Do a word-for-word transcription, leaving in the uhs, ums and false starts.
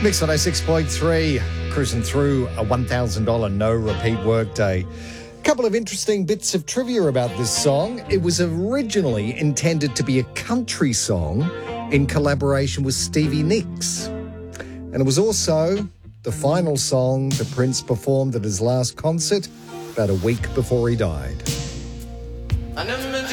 Mix one oh six point three, cruising through a one thousand dollars no-repeat workday. A couple of interesting bits of trivia about this song. It was originally intended to be a country song in collaboration with Stevie Nicks. And it was also the final song that Prince performed at his last concert about a week before he died.